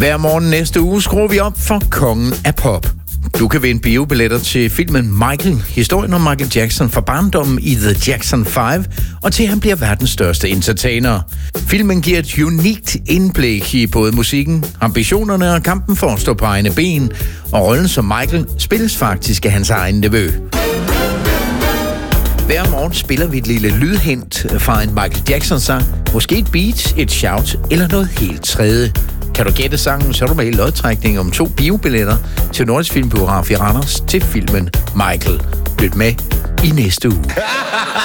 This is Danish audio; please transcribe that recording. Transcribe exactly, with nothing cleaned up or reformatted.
Hver morgen næste uge skruer vi op for kongen af pop. Du kan vinde biobilletter til filmen Michael, historien om Michael Jackson fra barndommen i The Jackson fem, og til han bliver verdens største entertainer. Filmen giver et unikt indblik i både musikken, ambitionerne og kampen for at stå på egne ben, og rollen som Michael spilles faktisk af hans egen nevø. Hver morgen spiller vi et lille lydhint fra en Michael Jackson-sang, måske et beat, et shout eller noget helt tredje. Kan du gætte sangen, så er du med i lodtrækning om to biobilletter til Nordisk Filmbiograf i Randers til filmen Michael. Lyt med i næste uge.